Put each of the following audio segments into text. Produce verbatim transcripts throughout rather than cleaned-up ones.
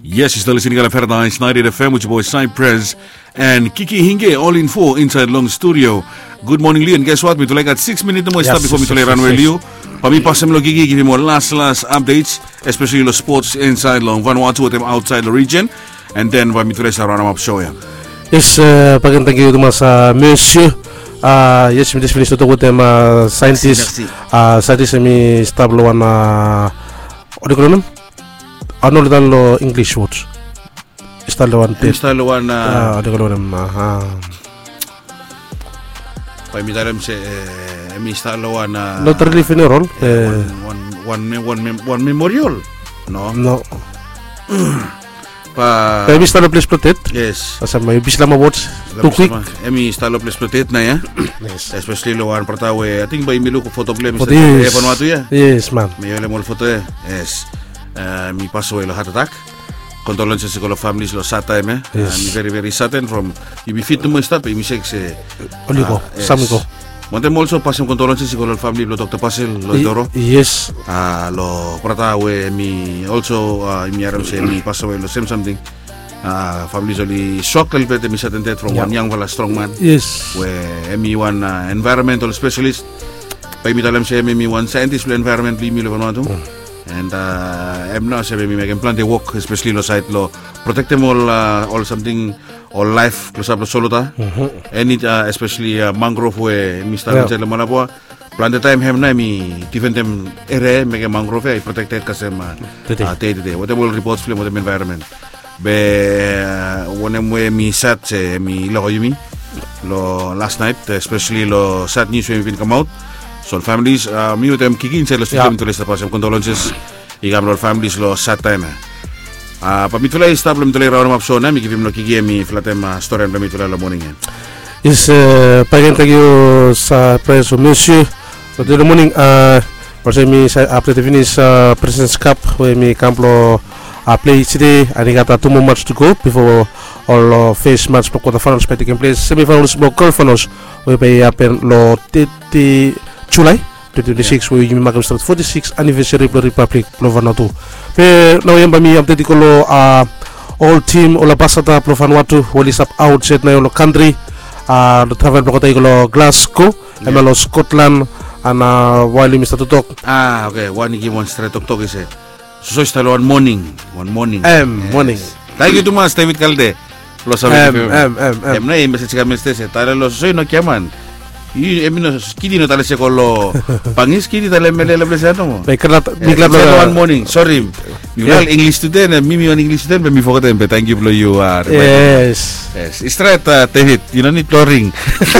Yes, you're still listening to Paradise ninety F M with your boy Cypress and Kiki Hinge, all in four inside Long Studio. Good morning, Leo. And guess what? We like got six minutes more Yes, stuff before we yes, yes, yes, run yes, with yes. Leo. Pami pasam lo Kiki, give him more last last updates, especially the sports inside Long Vanuatu with them outside the region. And then pami tulay sa run up show ya. Yes, uh, pagandang gabi naman sa Monsieur. Uh, yes, we just finished to talk with them uh, scientists. Uh, scientists mi stablo one uh, what do you call them? Ano lang lo English words. Stablo one. Stablo one. Ah, what do you call them? Ah. Pami dalam se mi stablo one. Not really funeral. One one one one one memorial. No. No. Pa. Pami stablo place protect. Yes. Asa may bisla ma words. Too quick. Emi stalo place protect na ya. Yes. Especially lo one partawe. I think ba imilu ko photo blame sa Yes. Evan Watu ya. Yes, man. May ole mo photo ya. Yes. Uh, mi paso lo heart attack. Condolences ko lo families lo sata me. Yes. Mi very very certain from you be fit to mo stop. Mi sex se. Oligo. Samiko. Montem also pasam condolences ko lo family lo Doctor Pasil lo Doro. Yes. Ah lo partawe mi also mi aram se mi paso lo same something. Uh, families only shock a little bit mi certain death from Yeah. one young fella strong man. Yes. Where M E one uh, environmental specialist. Pay mi talam siya M E one scientist lo environment li mi lo Vanuatu. And uh, M na siya mi making plan de work especially lo site lo protect them all uh, all something all life lo sab lo solo ta. And it uh, especially uh, mangrove where mi start Yeah. lo mana po. Plan the time hem na mi defend them area make mangrove ay protected kasi ma Today. uh, day to day. Whatever reports film of the environment. Be one mwe mi sat se mi lo yumi lo last night especially lo sad news when we come out so families uh, mi utem kikin se lo Yeah. system to lista pasam condolences igam lo families lo sad time ah pa mitulay stable mitulay raw map so na mi givim lo kigi mi flatem story and mitulay lo morning Is uh, pagandang gabi sa preso Monsieur. So the morning uh kasi mi sa after the finish uh, President's Cup where mi kamplo Uh, play today and he got uh, two more matches to go before all uh, face match for quarterfinals by taking place. Semifinals for quarterfinals will be happen lo thirty July twenty twenty-six where you make start forty-sixth anniversary of the Republic of Vanuatu. Pe now yung bami update ko lo uh, all team all pasata of Vanuatu will is up outside na yung country uh, the travel ko tayo lo Glasgow yeah. Lo Scotland and uh, while you Mister Tutok ah okay one give one straight talk talk is it so it's one morning one morning M yes. Morning thank you to mas David Calde lo sabi M M M M na yung message kami stese tala lo soy no kiaman y emino kidi no tala se kolo pangis kidi tala mele la blesano mo may kanat bigla na one morning sorry you yeah. English student mimi one English student me forgot them thank you for you are uh, yes yes straight uh, David you don't need flooring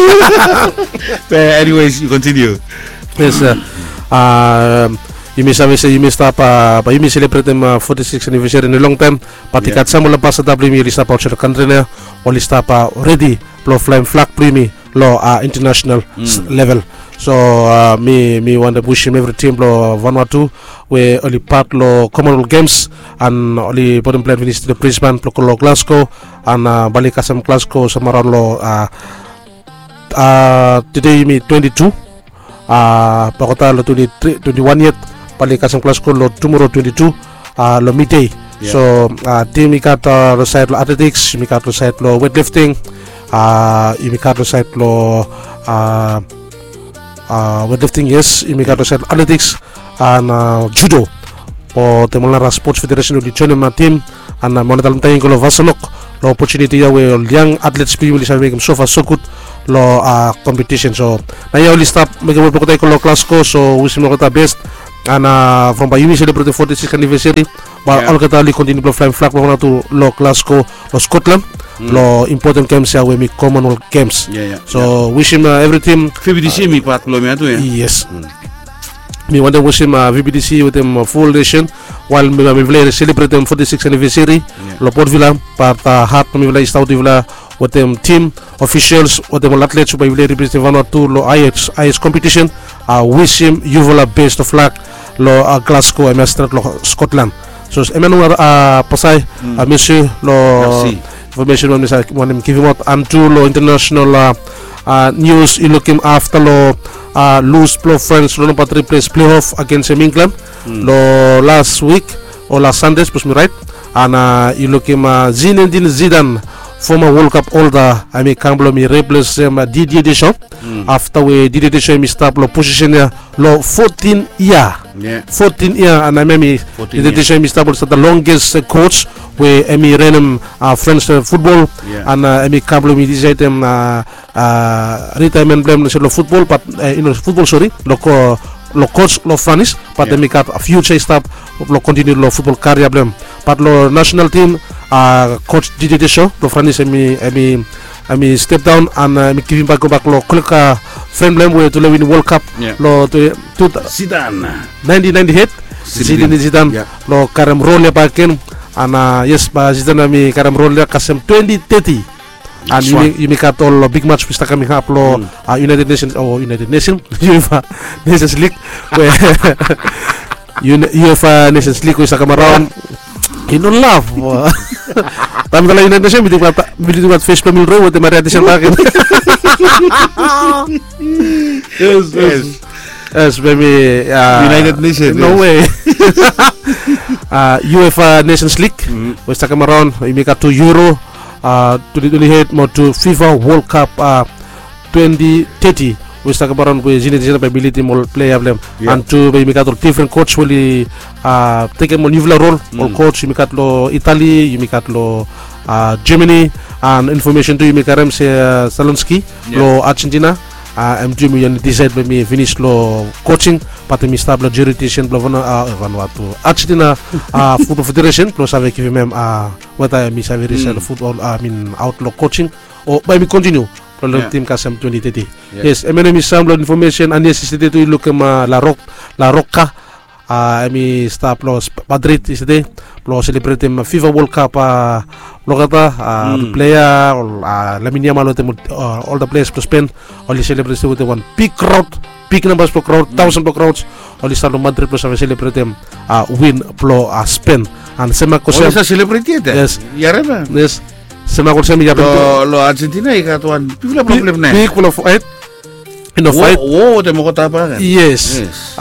anyways you continue yes uh, uh Yumi sabi sa Yumi stop pa pa Yumi celebrate them uh, forty-sixth anniversary in a long time patikat yeah. Sa mula pa sa W M lista pa sa country na o lista pa ready lo flying flag primi lo uh, international mm. level so uh, me me want to push him every team lo Vanuatu we only part lo Commonwealth Games and only bottom plan finish to the Brisbane lo Glasgow and uh, balik kasam Glasgow sa maron lo uh, uh, today me twenty-two uh, pakota lo twenty-three twenty-one yet balik kasang class ko lo tomorrow twenty-two uh, lo midday yeah. So uh, team ikat uh, lo side lo athletics ikat lo side lo weightlifting uh, ikat lo side lo uh, uh, weightlifting yes ikat lo side lo athletics and uh, judo po temolara sports federation di join ma team and uh, mo dalam tayo ko lo vasalok lo opportunity ya we young athletes people sa make so far so good lo uh, competition so na ya list up make mo ko tayo ko lo class ko so wish mo ko ta best and uh, from Bayumi celebrate the forty-sixth anniversary while yeah. All Katali continue to fly flag from to lo Glasgow lo Scotland mm. Lo important games ya we mi Commonwealth Games yeah, yeah, so yeah. Wish him uh, every team V B D C uh, mi pat lo mi atu ya yes mm. Me want to wish him uh, V B D C with him uh, full nation while me mi play celebrate them forty-sixth anniversary yeah. Lo Port Villa part uh, hat mi play South Villa with them team officials with them athletes who play represent Vanuatu lo I H I H competition uh, wish him you will best of luck lo uh, Glasgow M S lo Scotland so emenu uh, pasay mm. uh, monsieur lo merci. Information on misa one give him out and two lo international uh, uh, news you looking after lo uh, lose blow friends lo number three place playoff against England mm. lo last week or last Sunday supposed to be right and uh, you look him uh, Zinedine Zidane, former World Cup holder. I mean, Campbell me replace him uh, Didier Deschamps. Mm. After we Didier Deschamps me start lo position ya lo fourteen year. Yeah. fourteen year and I mean Didier Deschamps me start the longest uh, coach we emi renem uh, French uh, football. Yeah. And uh, emi Campbell me decide him uh, uh, retirement blame lo football but uh, you know football sorry lo ko lo coach lo France but yeah. Emi kat a future stop lo continue lo football career blame but lo national team uh, coach Didier Deschamps lo France emi emi emi step down and uh, emi give him back go back lo click uh, friend blame we to win World Cup. Yeah. Lo to, to Zidane nineteen ninety-eight Zidane Zidane yeah. lo karam role backen and uh, yes ba Zidane emi karam role kasem twenty thirty and you make, you make out all big match pista kami up lo mm. uh, United Nations or oh, United Nations UEFA Nations League where UEFA Nations League we sakam around you know love tam kala United Nations bitu kata bitu kata face pemil row te Maria Nations bakin yes yes yes baby uh, United Nations no yes. way uh, UEFA Nations League mm. we sakam around we make out to Euro Uh, twenty twenty-eight mo to FIFA World Cup uh, twenty thirty we talk about on we Zinedine Zidane ability mo player them yeah. And to we make out different coach will uh, take a more new role mm. Or coach you make out lo Italy you make out lo uh, Germany and information to you make out say uh, Salonski yeah. Lo Argentina uh, M two million decide by me finish lo coaching but mi stable jurisdiction blo uh, Vanuatu Argentina uh, Football Federation plus avec même uh, what I miss I very mm. football uh, I mean outlaw coaching or by me continue for the yeah. team kasem twenty thirty yeah. Yes I mean mi sample information and yes is to look ma La Rock La Rocca uh, mi start plus Madrid is the plus celebrate FIFA World Cup uh, lokata uh, mm. player or uh, Lamine Yamal uh, all the players to spend only celebrate with one big crowd big numbers per crowd mm. thousand per crowds only start Madrid plus celebrate them uh, win pro uh, Spain and sema ko sa celebrity ite yes yarema yes sema ko sema yapen lo lo Argentina ikatuan pila problem na big full of fight in the fight wo te mo ko tapa kan yes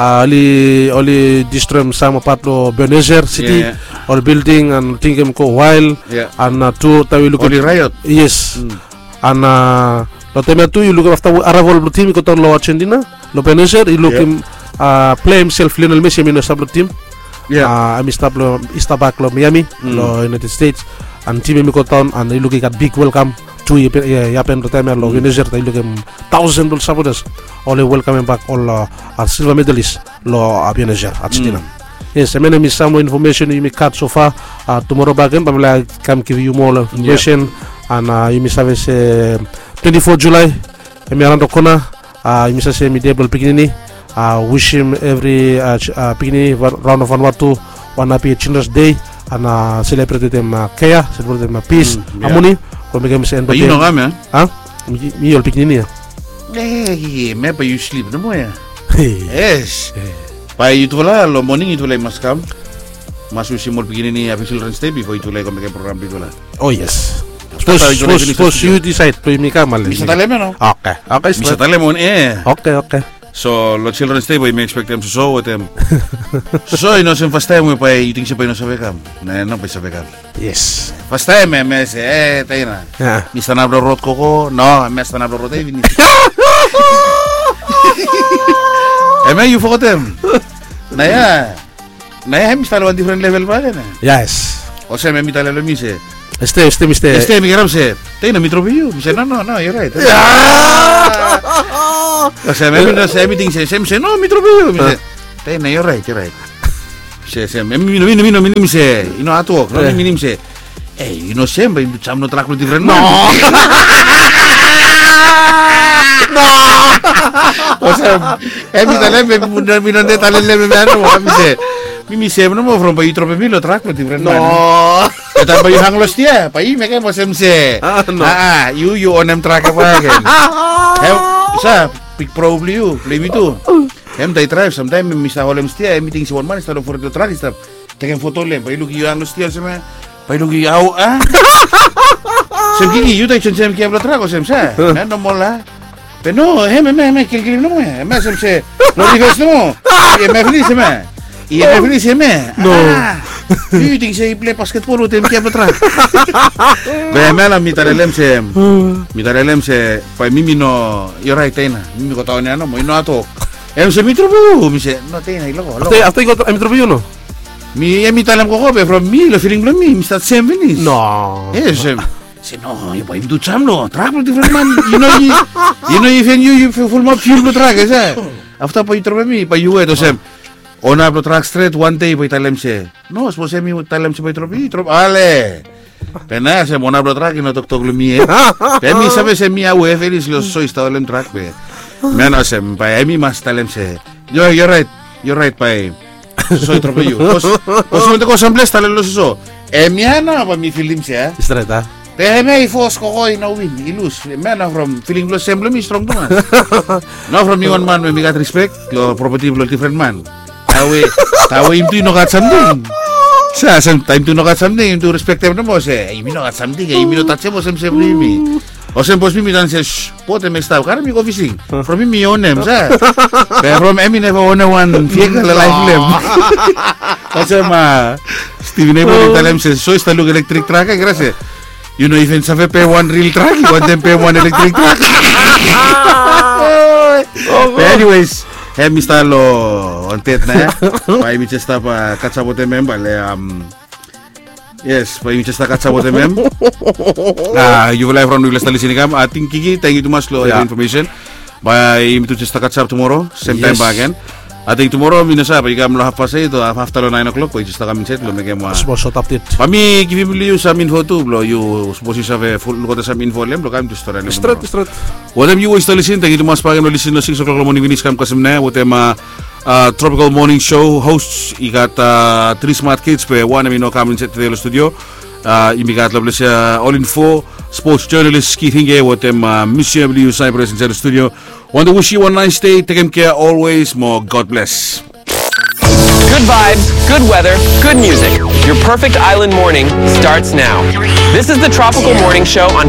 ali ali distrum sama patlo Benazer City yeah. Or building and think him ko while yeah. And uh, two tawi look only riot yes mm. And uh, lo tema tu you look after arrival of team ko ton lo Argentina lo Benazer you look yeah. Him uh, play himself Lionel Messi in the sub team yeah uh, I'm stable Istabak lo Miami mm. Lo United States and team mi ko ton and you looking at big welcome to yapen to time lo Benazer they look him thousand of supporters all welcome back all uh, our silver medalists lo Benazer Argentina mm. Yes, I mean, some information you may cut so far. Uh, tomorrow back in, Pamela can give you more information. Yeah. And uh, you may have say twenty-fourth July. I'm around the corner. Uh, you may say me table Pignini. Uh, wish him every uh, uh, Pignini round of Vanuatu one happy Children's Day and uh, celebrate them uh, care, celebrate them uh, peace, mm, yeah. Harmony. Come again, say end. You know, man. Huh? Me, me, all Pignini. Hey, maybe you sleep no more. Yes. Pa itulah lo morning itulah maskam masuk simul begini ni habis Children's Day before itulah kau make program itulah. Oh yes. Suppose suppose suppose you decide to make a mal. Bisa talem no? Okay okay. Bisa talem on eh. Okay okay. So lo Children's Day boy me expect them to show with them. So ino sem first time we pa you think siapa ino sabe kam? Na no pa sabe kam. Yes. First time me me se eh tayo na. Yeah. Mista na bro road koko no me sta na bro road eh vini. Eh me you forgot them. Naya, naya hem instalo a different level pa na. Yes. O sea, me invita a lo mise. Este, este, mister. Este, mi garam se. Te na mitro view. Mise no, no, no, you're right. O sea, me invita a everything se, se mise no, mitro view. Mise. Te na, you're right, you're right. Se, se, me mino, mino, mino, mino mise. You know how to walk. No, mino mise. Eh, you know sempre, you cham no track different. No. No. O sea, eh mi talebe mi non de talele me ano mi se. Mi mi se no mo from pa itro pe mi lo track different. No. E ta pa hang los dia, pa i me ke mo sem se. Ah, you you on em track apa again. Eh, sa pick probably you, play me too. Em dai drive sometimes mi sta holem stia, everything si one man sta for the track sta. Tegen foto le, pa i look you hang los dia se me. Pa i look you au ah. Sem ki you dai chen sem ki ablo track o sem sa. Na no mola. Pero no, eh, me, me, me, que el clip no me, me hace, no digas no, y me feliz, me, y me feliz, me, no, ah, Vi ting se play basketball o tem kia betra. Be mela mi tarelem se mi tarelem se pa mimi no io right tena. Mimi ko taon ano mo ino ato. Em se mitro bu mi se no tena ilo. Ate ate ko am interview no. Mi e mi talam ko ko be from mi lo feeling from mi mi stat seven is. No. Yes. Say no, you buy do cham no. Track no different man. You know you you know even you you full mo fuel no track is eh. After pa itro mi pa you to sem. Ona pro track straight one day pa italem se. No, spo se mi italem se pa itro mi itro ale. Pena se mona pro track no tok tok lo mi. Pe mi sabe se mi au e feliz lo so sta lem track be. Mena se pa e mi mas talem se. Yo you're right. You're right pa. So itro pa you. Cos cos mo te ko sample sta lo so. E mi ana pa mi film se. Straight ah. Pe me fos ko ko na win ilus. Mena from feeling lo semble mi strong man. No from you one man we got respect. Lo property lo different man. Tawe, tawe imtu no got something. Sa some time to no got something to respect them mo se. Imi no got something, imi no touch mo sem sem mi. O sem pos mi dan se pote me sta cara mi go fishing. From mi onem sa. Pe from emi never one one fiega la life lem. Kasi ma Steven Ebo talem se so sta look electric truck gracias. You know even sabe pe one real truck, you want them pe one electric truck. Anyways, Hey, Mister Lo, on tet na ya. Pai mi chesta pa katsabote mem bale um yes, pai mi chesta katsabote mem. Ah, you will live from Douglas Talisini kam. I think Kiki, thank you too much lo yeah. information. Pai mi tu chesta katsab tomorrow, same yes. time ba again. I think tomorrow minasa pa ikam lo half past eight to after nine o'clock pai chesta kam set lo megem wa. Small short update. Pami give me you some info too lo you suppose you have full lo some info lem lo kam to story lem. Straight straight. What am you always listening? Thank you too much pa again lo listen no six o'clock morning vinis kam kasim na what am uh, Tropical Morning Show hosts. I got uh, three smart kids pe one amino come set to the studio. Uh, I got lovely uh, all info sports journalist Keith Hinge what am uh, Mission W Cypress inside the studio. Want to wish you one nice day. Take him care always. More God bless. Good vibes, good weather, good music. Your perfect island morning starts now. This is the Tropical Morning Show on